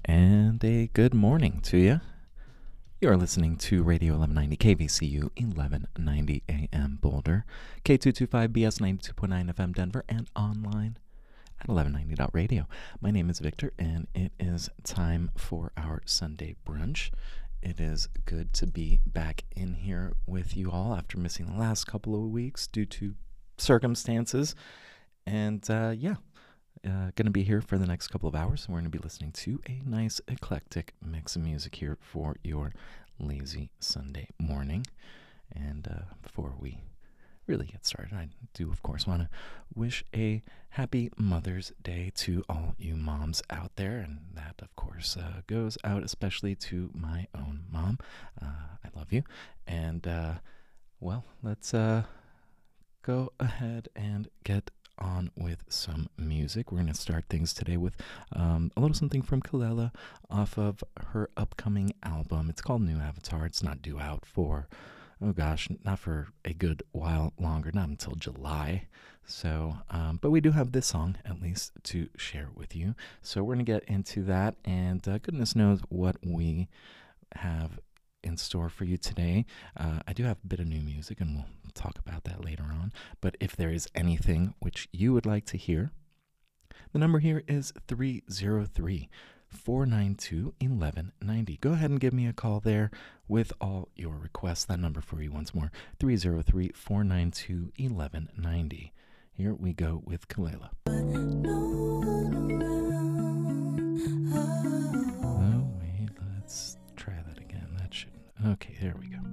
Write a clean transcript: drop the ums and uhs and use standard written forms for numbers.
And a good morning to you. You are listening to Radio 1190 KVCU 1190 AM Boulder, K225BS 92.9 FM Denver, and online at 1190.radio. My name is Victor, and it is time for our Sunday brunch. It is good to be back in here with you all after missing the last couple of weeks due to circumstances. And going to be here for the next couple of hours. We're going to be listening to a nice eclectic mix of music here for your lazy Sunday morning. And before we really get started, I do, of course, want to wish a happy Mother's Day to all you moms out there. And that, of course, goes out especially to my own mom. I love you. And, let's go ahead and get on with some music. We're going to start things today with a little something from Kelela off of her upcoming album. It's called New Avatar. It's not due out for, not for a good while longer, not until July. So, but we do have this song, at least, to share with you. So we're going to get into that, and goodness knows what we have in store for you today. I do have a bit of new music, and we'll talk about that later on. But if there is anything which you would like to hear, the number here is 303-492-1190. Go ahead and give me a call there with all your requests. That number for you once more, 303-492-1190. Here we go with Kelela. Oh, wait, let's try that again. That should... Okay, there we go.